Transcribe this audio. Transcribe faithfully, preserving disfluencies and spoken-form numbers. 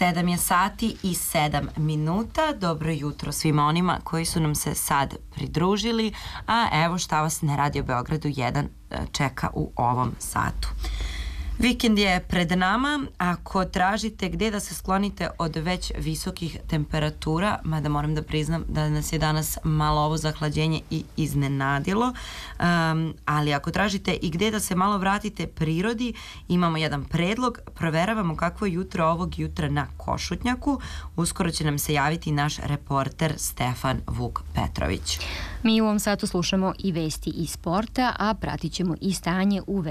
sedam je sati i sedam minuta. Dobro jutro svima onima koji su nam se sad pridružili, a evo šta vas na Radio Beogradu jedan čeka u ovom satu. Vikend je pred nama. Ako tražite gde da se sklonite od već visokih temperatura, mada moram da priznam da nas je danas malo ovo zahlađenje i iznenadilo, um, ali ako tražite i gde da se malo vratite prirodi, imamo jedan predlog. Proveravamo kakvo je jutro ovog jutra na Košutnjaku. Uskoro će nam se javiti naš reporter Stefan Vuk Petrović. Mi u ovom satu slušamo i vesti iz sporta, a pratit ćemo i stanje u